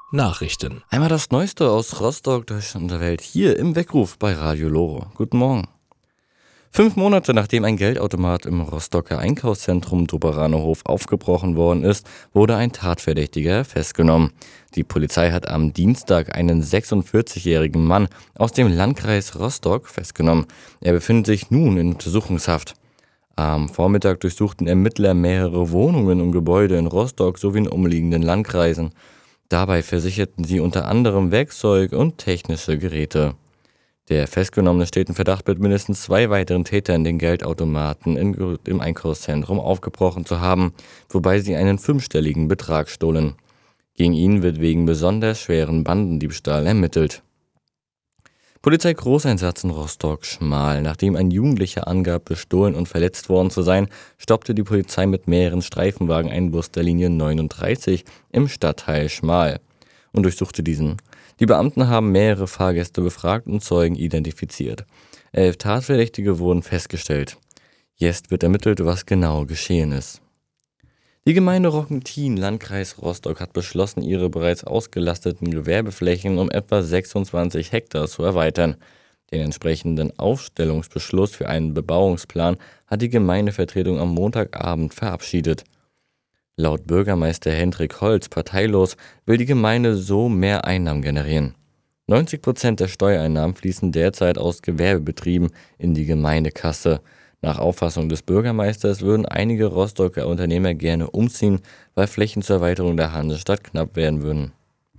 Nachrichten. Einmal das Neueste aus Rostock, Deutschland und der Welt hier im Weckruf bei Radio Loro. Guten Morgen. 5 Monate nachdem ein Geldautomat im Rostocker Einkaufszentrum Doberanerhof aufgebrochen worden ist, wurde ein Tatverdächtiger festgenommen. Die Polizei hat am Dienstag einen 46-jährigen Mann aus dem Landkreis Rostock festgenommen. Er befindet sich nun in Untersuchungshaft. Am Vormittag durchsuchten Ermittler mehrere Wohnungen und Gebäude in Rostock sowie in umliegenden Landkreisen. Dabei versicherten sie unter anderem Werkzeug und technische Geräte. Der Festgenommene steht in Verdacht, mit mindestens 2 weiteren Tätern den Geldautomaten im Einkaufszentrum aufgebrochen zu haben, wobei sie einen 5-stelligen Betrag stohlen. Gegen ihn wird wegen besonders schweren Bandendiebstahl ermittelt. Polizei-Großeinsatz in Rostock-Schmal. Nachdem ein Jugendlicher angab, bestohlen und verletzt worden zu sein, stoppte die Polizei mit mehreren Streifenwagen einen Bus der Linie 39 im Stadtteil Schmal und durchsuchte diesen. Die Beamten haben mehrere Fahrgäste befragt und Zeugen identifiziert. 11 Tatverdächtige wurden festgestellt. Jetzt wird ermittelt, was genau geschehen ist. Die Gemeinde Rockentin, Landkreis Rostock, hat beschlossen, ihre bereits ausgelasteten Gewerbeflächen um etwa 26 Hektar zu erweitern. Den entsprechenden Aufstellungsbeschluss für einen Bebauungsplan hat die Gemeindevertretung am Montagabend verabschiedet. Laut Bürgermeister Hendrik Holz, parteilos, will die Gemeinde so mehr Einnahmen generieren. 90% der Steuereinnahmen fließen derzeit aus Gewerbebetrieben in die Gemeindekasse. Nach Auffassung des Bürgermeisters würden einige Rostocker Unternehmer gerne umziehen, weil Flächen zur Erweiterung der Hansestadt knapp werden würden.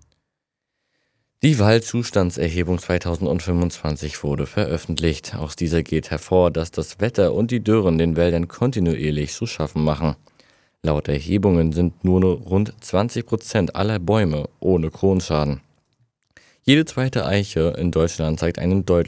Die Waldzustandserhebung 2025 wurde veröffentlicht. Aus dieser geht hervor, dass das Wetter und die Dürren den Wäldern kontinuierlich zu schaffen machen. Laut Erhebungen sind nur rund 20% aller Bäume ohne Kronschaden. Jede zweite Eiche in Deutschland zeigt einen deutlichen